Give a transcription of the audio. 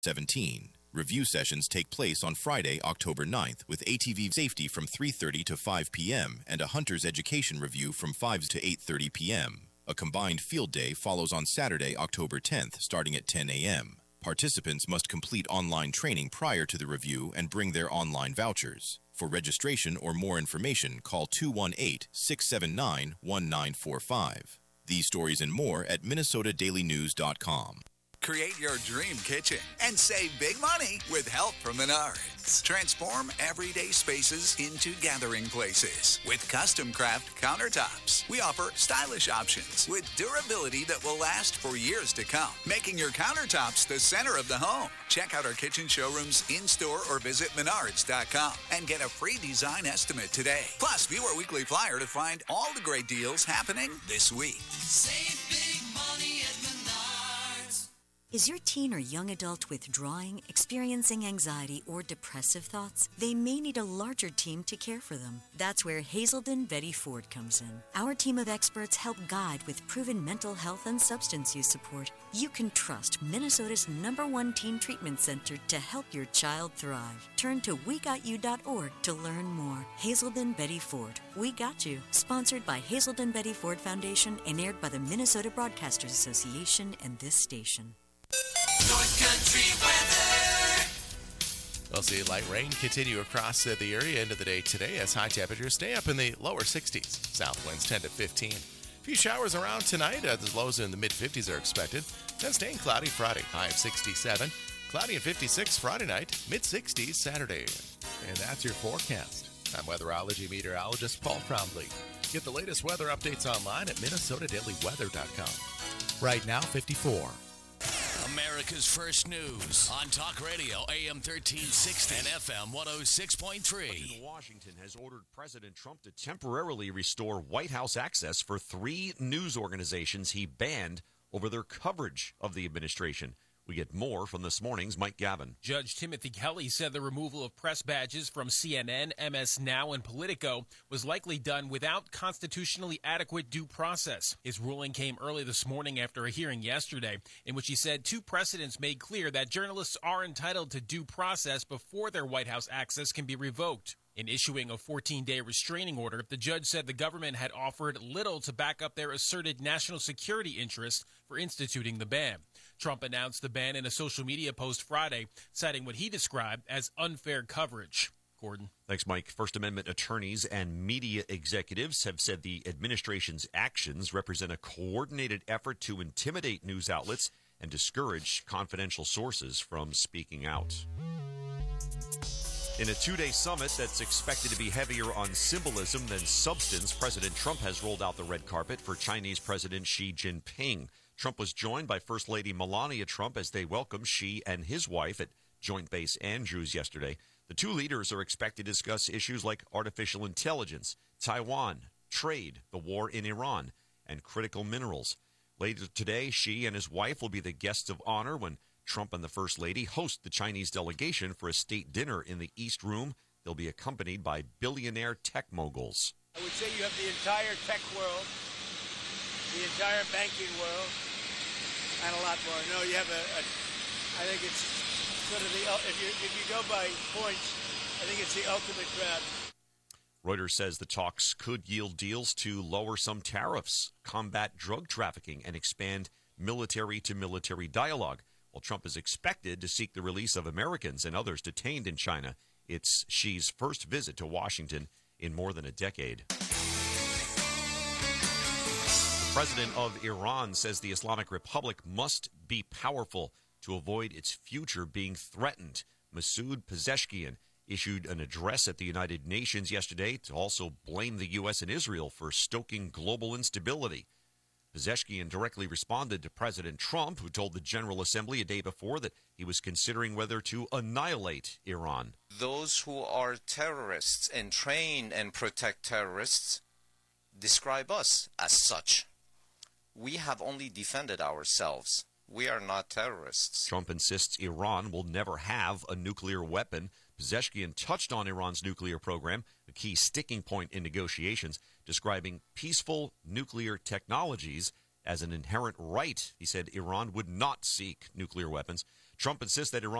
17. Review sessions take place on Friday, October 9th, with ATV safety from 3:30 to 5 p.m. and a hunter's education review from 5 to 8:30 p.m. A combined field day follows on Saturday, October 10th, starting at 10 a.m. Participants must complete online training prior to the review and bring their online vouchers. For registration or more information, call 218-679-1945. These stories and more at minnesotadailynews.com. Create your dream kitchen and save big money with help from Menards. Transform everyday spaces into gathering places with custom craft countertops. We offer stylish options with durability that will last for years to come, making your countertops the center of the home. Check out our kitchen showrooms in-store or visit menards.com and get a free design estimate today. Plus, view our weekly flyer to find all the great deals happening this week. Save big money at Menards. Is your teen or young adult withdrawing, experiencing anxiety, or depressive thoughts? They may need a larger team to care for them. That's where Hazelden Betty Ford comes in. Our team of experts help guide with proven mental health and substance use support. You can trust Minnesota's #1 teen treatment center to help your child thrive. Turn to WeGotYou.org to learn more. Hazelden Betty Ford. We Got You. Sponsored by Hazelden Betty Ford Foundation and aired by the Minnesota Broadcasters Association and this station. North Country weather. We'll see light rain continue across the area into the day today as high temperatures stay up in the lower 60s. South winds 10 to 15. A few showers around tonight. The lows in the mid-50s are expected. Then staying cloudy Friday, high of 67. Cloudy and 56 Friday night, mid-60s Saturday. And that's your forecast. I'm weatherology meteorologist Paul Trombley. Get the latest weather updates online at minnesotadailyweather.com. Right now, 54. America's first news on Talk Radio, AM 1360 and FM 106.3. Washington has ordered President Trump to temporarily restore White House access for 3 news organizations he banned over their coverage of the administration. We get more from this morning's Mike Gavin. Judge Timothy Kelly said the removal of press badges from CNN, MS Now, and Politico was likely done without constitutionally adequate due process. His ruling came early this morning after a hearing yesterday in which he said 2 precedents made clear that journalists are entitled to due process before their White House access can be revoked. In issuing a 14-day restraining order, the judge said the government had offered little to back up their asserted national security interest for instituting the ban. Trump announced the ban in a social media post Friday, citing what he described as unfair coverage. Gordon. Thanks, Mike. First Amendment attorneys and media executives have said the administration's actions represent a coordinated effort to intimidate news outlets and discourage confidential sources from speaking out. In a 2-day summit that's expected to be heavier on symbolism than substance, President Trump has rolled out the red carpet for Chinese President Xi Jinping. Trump was joined by First Lady Melania Trump as they welcomed Xi and his wife at Joint Base Andrews yesterday. The 2 leaders are expected to discuss issues like artificial intelligence, Taiwan, trade, the war in Iran, and critical minerals. Later today, Xi and his wife will be the guests of honor when Trump and the First Lady host the Chinese delegation for a state dinner in the East Room. They'll be accompanied by billionaire tech moguls. I would say you have the entire tech world, the entire banking world, and a lot more. No, you have I think it's sort of if you go by points, I think it's the ultimate crowd. Reuters says the talks could yield deals to lower some tariffs, combat drug trafficking, and expand military-to-military dialogue. While Trump is expected to seek the release of Americans and others detained in China, it's Xi's first visit to Washington in more than a decade. The president of Iran says the Islamic Republic must be powerful to avoid its future being threatened. Masoud Pezeshkian issued an address at the United Nations yesterday to also blame the U.S. and Israel for stoking global instability. Pezeshkian directly responded to President Trump, who told the General Assembly a day before that he was considering whether to annihilate Iran. Those who are terrorists and train and protect terrorists describe us as such. We have only defended ourselves. We are not terrorists. Trump insists Iran will never have a nuclear weapon. Pezeshkian touched on Iran's nuclear program, a key sticking point in negotiations, describing peaceful nuclear technologies as an inherent right. He said Iran would not seek nuclear weapons. Trump insists that Iran